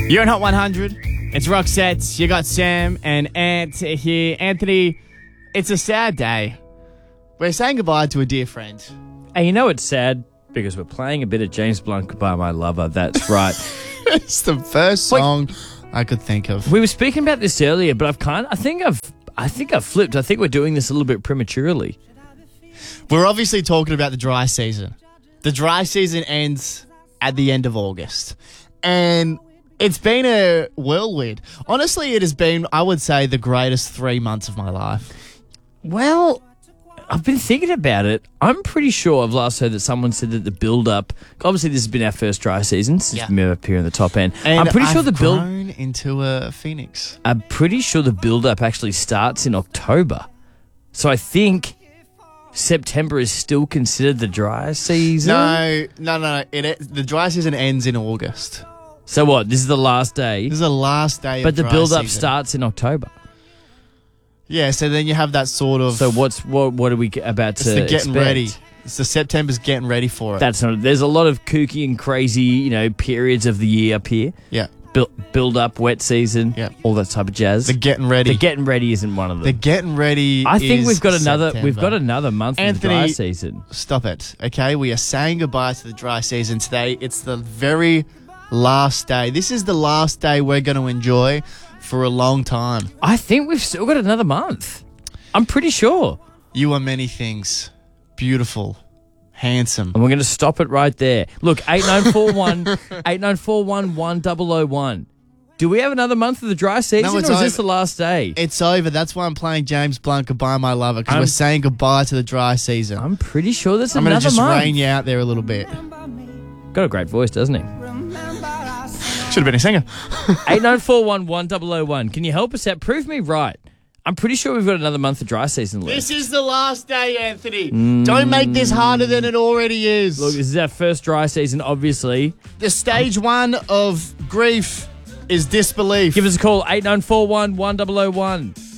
You're on Hot 100. It's Roxette. You got Sam and Ant here. Anthony, it's a sad day. We're saying goodbye to a dear friend. And you know it's sad because we're playing a bit of James Blunt, Goodbye My Lover. That's right. It's the first song I could think of. We were speaking about this earlier, but I think I've flipped. I think we're doing this a little bit prematurely. We're obviously talking about the dry season. The dry season ends at the end of August. And it's been a whirlwind. Honestly, it has been, I would say, the greatest 3 months of my life. Well, I've been thinking about it. I'm pretty sure I've last heard that someone said that the build-up... Obviously, this has been our first dry season since we moved up here in the top end. And I'm pretty sure I've grown into a phoenix. I'm pretty sure the build-up actually starts in October. So I think September is still considered the dry season. No. The dry season ends in August. So what? This is the last day? This is the last day but of the dry build-up season. starts in October. Yeah, so then you have that sort of... So what are we about to It's the getting expect? ready. It's the September's getting ready for it. That's not... There's a lot of kooky and crazy, periods of the year up here. Yeah. Build up, wet season, all that type of jazz. The getting ready. The getting ready isn't one of them. The getting ready I think is we've got September. another month of the dry season. Stop it, okay? We are saying goodbye to the dry season today. It's the very last day. This is the last day we're going to enjoy for a long time. I think we've still got another month. I'm pretty sure. You are many things. Beautiful. Handsome. And we're going to stop it right there. Look, 8941 1001. Do we have another month of the dry season, or is this the last day? It's over. That's why I'm playing James Blunt, Goodbye My Lover, because we're saying goodbye to the dry season. I'm pretty sure there's I'm another month. going to just rain you out there a little bit. Got a great voice, doesn't he? Should have been a singer. 8941 1001. Can you help us out? Prove me right. I'm pretty sure we've got another month of dry season left. This is the last day, Anthony. Don't make this harder than it already is. Look, this is our first dry season, obviously. The stage one of grief is disbelief. Give us a call, 8941 1001.